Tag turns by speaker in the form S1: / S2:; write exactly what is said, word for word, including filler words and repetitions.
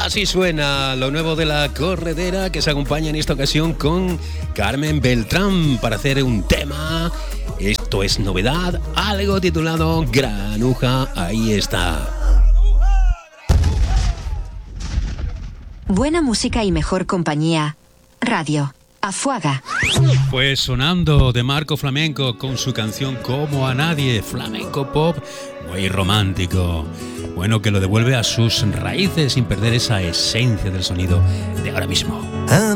S1: Así suena lo nuevo de La Corredera, que se acompaña en esta ocasión con Carmen Beltrán para hacer un tema. Esto es novedad, algo titulado Granuja. Ahí está.
S2: Buena música y mejor compañía. Radio Afuaga.
S3: Pues sonando de Marco Flamenco con su canción Como a Nadie, flamenco pop muy romántico. Bueno, que lo devuelve a sus raíces sin perder esa esencia del sonido de ahora mismo.